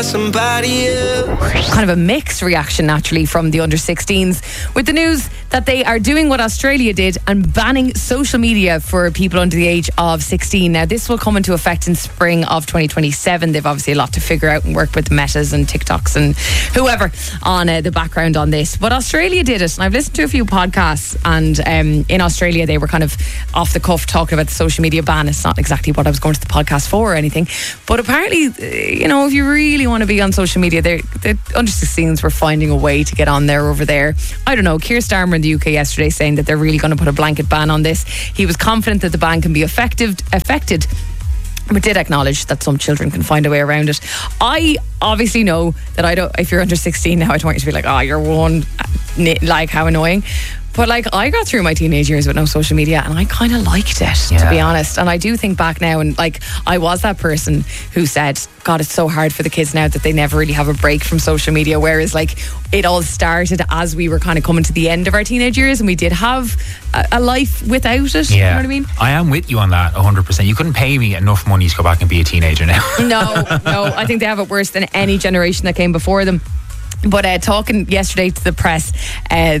somebody else. Kind of a mixed reaction naturally from the under-16s with the news that they are doing what Australia did and banning social media for people under the age of 16. Now this will come into effect in spring of 2027. They've obviously a lot to figure out and work with Metas and TikToks and whoever on the background on this. But Australia did it, and I've listened to a few podcasts, and in Australia they were kind of off the cuff talking about the social media ban. It's not exactly what I was going to the podcast for or anything, but apparently, you know, if you really want to be on social media, the under-16s were finding a way to get on there over there. I don't know, Keir Starmer in the UK yesterday saying that they're really going to put a blanket ban on this. He was confident that the ban can be affected, but did acknowledge that some children can find a way around it. I obviously know that if you're under 16 now, I don't want you to be like, oh, you're one, like, how annoying. But like, I got through my teenage years with no social media and I kind of liked it, to be honest. And I do think back now, and like, I was that person who said, God, it's so hard for the kids now that they never really have a break from social media. Whereas like, it all started as we were kind of coming to the end of our teenage years and we did have a life without it. You know what I mean? I am with you on that 100%. You couldn't pay me enough money to go back and be a teenager now. No, I think they have it worse than any generation that came before them. But talking yesterday to the press, a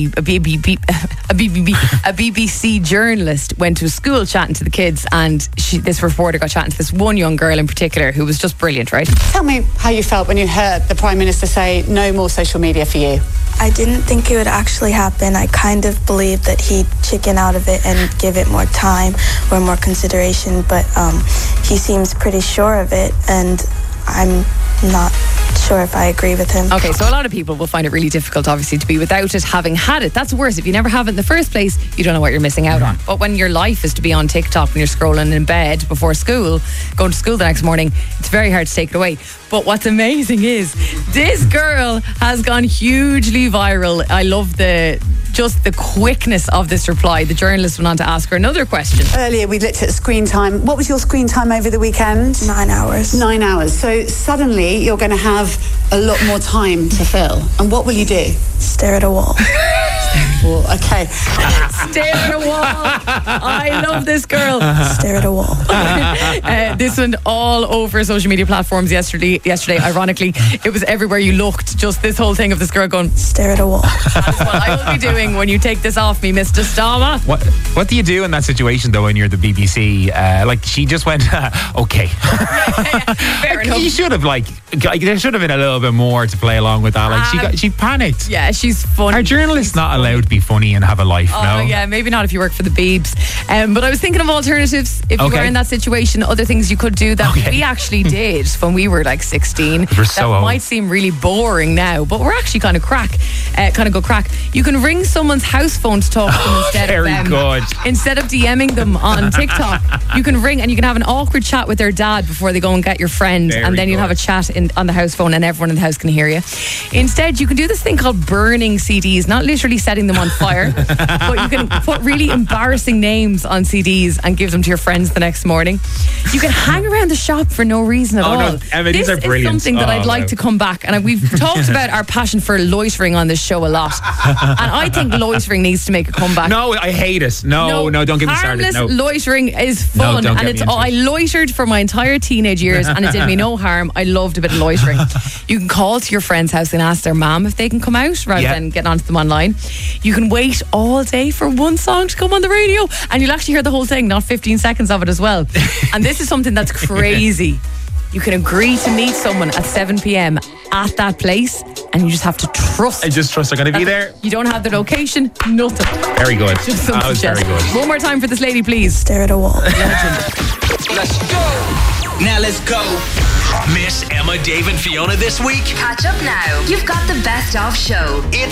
BBC journalist went to a school chatting to the kids, and this reporter got chatting to this one young girl in particular who was just brilliant, right? Tell me how you felt when you heard the Prime Minister say no more social media for you. I didn't think it would actually happen. I kind of believed that he'd chicken out of it and give it more time or more consideration, but he seems pretty sure of it, and I'm not sure if I agree with him. Okay, so a lot of people will find it really difficult, obviously, to be without it, having had it. That's worse. If you never have it in the first place, you don't know what you're missing out on. But when your life is to be on TikTok when you're scrolling in bed before school, going to school the next morning, it's very hard to take it away. But what's amazing is this girl has gone hugely viral. I love just the quickness of this reply. The journalist went on to ask her another question. Earlier we looked at screen time. What was your screen time over the weekend? 9 hours. 9 hours. So suddenly you're going to have a lot more time to fill. And what will you do? Stare at a wall. Well, okay. Stare at a wall. I love this girl. Stare at a wall. This went all over social media platforms yesterday. Ironically, it was everywhere you looked. Just this whole thing of this girl going, stare at a wall. That is what I will be doing when you take this off me, Mr. Starmer. What do you do in that situation though when you're the BBC? Like, she just went, okay. Fair enough. You should have there should have been a little bit more to play along with that. Like, she panicked. Yeah, she's funny. Are journalists not allowed to be funny and have a life? Oh, no? yeah, maybe not if you work for the Beebs. But I was thinking of alternatives if you were in that situation, other things you could do that we actually did when we were like 16. We're so that old. Might seem really boring now, but we're actually kind of good crack. You can ring someone's house phone to talk to them instead of them. Good. Instead of DMing them on TikTok, you can ring and you can have an awkward chat with their dad before they go and get your friend, and then you'll have a chat on the house phone and everyone in the house can hear you. Instead, you can do this thing called burning CDs, not literally setting them on fire, but you can put really embarrassing names on CDs and give them to your friends the next morning. You can hang around the shop for no reason at all. No, Emma, these are brilliant. This is something that I'd like to come back, and we've talked about our passion for loitering on this show a lot, and I think loitering needs to make a comeback. No, I hate it. No, don't get me started. Harmless loitering is fun, and I loitered for my entire teenage years, and it did me no harm. I loved a bit of loitering. You can call to your friend's house and ask their mom if they can come out rather than getting onto them online. You can wait all day for one song to come on the radio, and you'll actually hear the whole thing, not 15 seconds of it as well. And this is something that's crazy. You can agree to meet someone at 7 p.m. at that place, and you just have to trust. I just trust they're going to be there. You don't have the location, nothing. Very good. Just that was very good. One more time for this lady, please. Stare at a wall. Let's go. Now let's go. Miss Emma, Dave and Fiona this week? Catch up now. You've got the best of show. It's